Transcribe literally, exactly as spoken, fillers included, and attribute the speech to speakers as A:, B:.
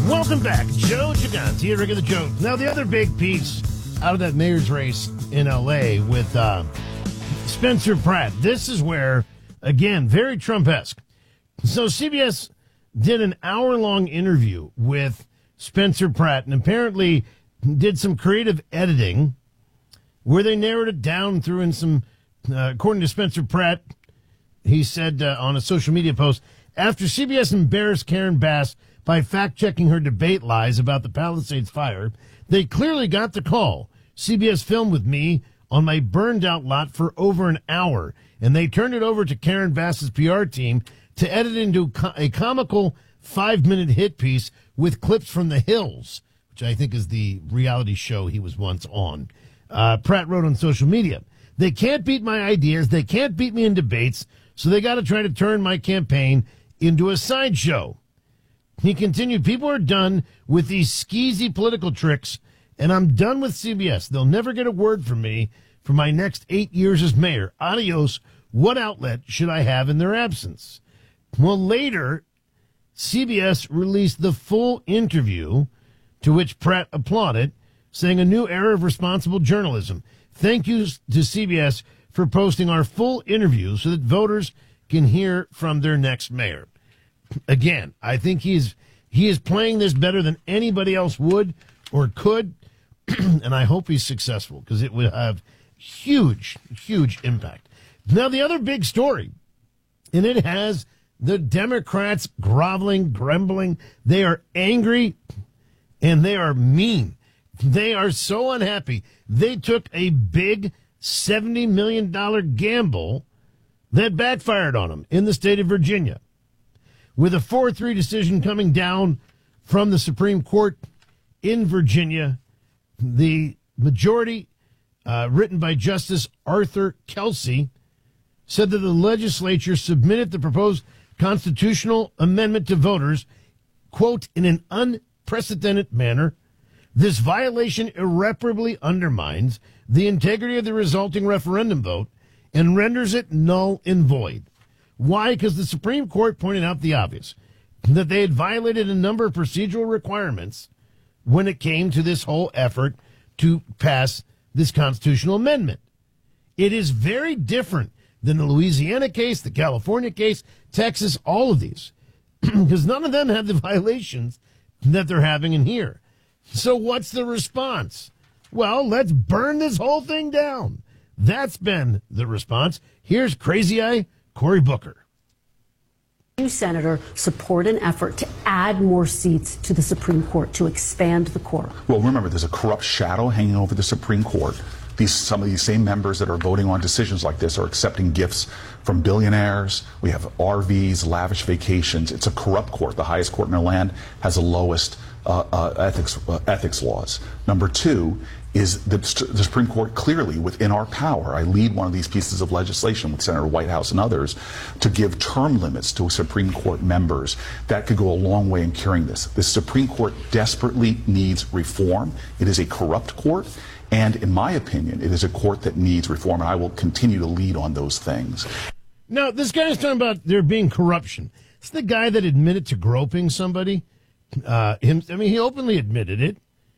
A: Welcome back. Joe Gigante here, Rick of the Joe. Now, the other big piece out of that mayor's race in L A with uh, Spencer Pratt. This is where, again, very Trump-esque. So C B S did an hour-long interview with Spencer Pratt and apparently did some creative editing where they narrowed it down, threw in some, uh, according to Spencer Pratt, he said uh, on a social media post, after C B S embarrassed Karen Bass by fact-checking her debate lies about the Palisades fire, they clearly got the call. C B S filmed with me on my burned-out lot for over an hour, and they turned it over to Karen Bass's P R team to edit into a comical five-minute hit piece with clips from The Hills, which I think is the reality show he was once on. Uh, Pratt wrote on social media, they can't beat my ideas, they can't beat me in debates, so they got to try to turn my campaign into a sideshow. He continued, people are done with these skeezy political tricks, and I'm done with C B S. They'll never get a word from me for my next eight years as mayor. Adios. What outlet should I have in their absence? Well, later, C B S released the full interview, to which Pratt applauded, saying a new era of responsible journalism. Thank you to C B S for posting our full interview so that voters can hear from their next mayor. Again, I think he is, he is playing this better than anybody else would or could, and I hope he's successful because it would have huge, huge impact. Now, the other big story, and it has the Democrats groveling, grumbling. They are angry, and they are mean. They are so unhappy. They took a big seventy million dollars gamble that backfired on them in the state of Virginia. With a four three decision coming down from the Supreme Court in Virginia, the majority, uh, written by Justice Arthur Kelsey, said that the legislature submitted the proposed constitutional amendment to voters, quote, in an unprecedented manner. This violation irreparably undermines the integrity of the resulting referendum vote and renders it null and void. Why? Because the Supreme Court pointed out the obvious, that they had violated a number of procedural requirements when it came to this whole effort to pass this constitutional amendment. It is very different than the Louisiana case, the California case, Texas, all of these, because none of them have the violations that they're having in here. So what's the response? Well, let's burn this whole thing down. That's been the response. Here's Crazy Eye Cory Booker.
B: You, Senator, support an effort to add more seats to the Supreme Court, to expand the court?
C: Well, remember, there's a corrupt shadow hanging over the Supreme Court. These, some of these same members that are voting on decisions like this are accepting gifts from billionaires. We have R Vs, lavish vacations. It's a corrupt court. The highest court in our land has the lowest uh, uh, ethics uh, ethics laws. Number two is the, the Supreme Court clearly within our power. I lead one of these pieces of legislation with Senator Whitehouse and others to give term limits to Supreme Court members. That could go a long way in curing this. The Supreme Court desperately needs reform. It is a corrupt court. And in my opinion, it is a court that needs reform, and I will continue to lead on those things.
A: Now, this guy's talking about there being corruption. It's the guy that admitted to groping somebody. Uh, him, I mean, he openly admitted it.